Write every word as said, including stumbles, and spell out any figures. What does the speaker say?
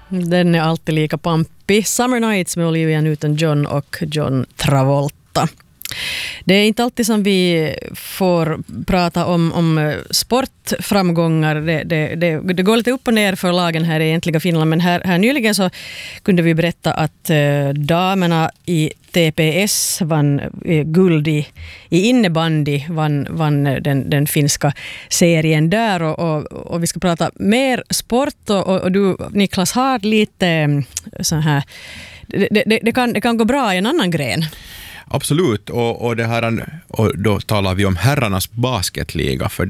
Den är alltid lika pampig. Summer Nights med Olivia Newton-John och John Travolta. Det är inte alltid som vi får prata om, om sportframgångar. Det, det, det, det går lite upp och ner för lagen här i egentliga Finland, men här, här nyligen så kunde vi berätta att eh, damerna i T P S vann eh, guld i, i innebandy, vann, vann den, den finska serien där, och, och, och vi ska prata mer sport, och, och du Niklas har lite eh, så här, det, det, det, kan, det kan gå bra i en annan gren. Absolut, och, och, det här, och då talar vi om herrarnas basketliga, för